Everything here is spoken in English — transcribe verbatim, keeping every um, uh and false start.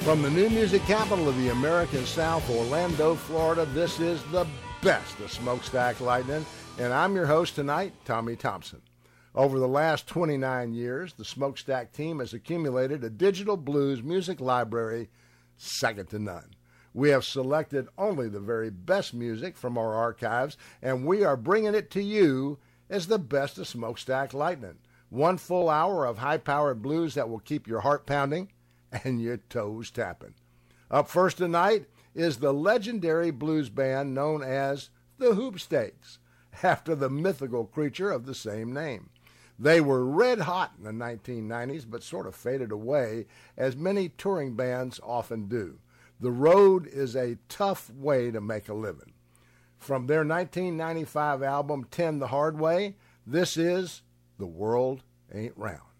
From the new music capital of the American South, Orlando, Florida, this is the best of Smokestack Lightning, and I'm your host tonight, Tommy Thompson. Over the last twenty-nine years, the Smokestack team has accumulated a digital blues music library second to none. We have selected only the very best music from our archives, and we are bringing it to you as the best of Smokestack Lightning. One full hour of high-powered blues that will keep your heart pounding and your toes tapping. Up first tonight is the legendary blues band known as the Hoopsteaks, after the mythical creature of the same name. They were red hot in the nineteen nineties, but sort of faded away, as many touring bands often do. The road is a tough way to make a living. From their nineteen ninety-five album, ten the Hard Way, this is The World Ain't Round.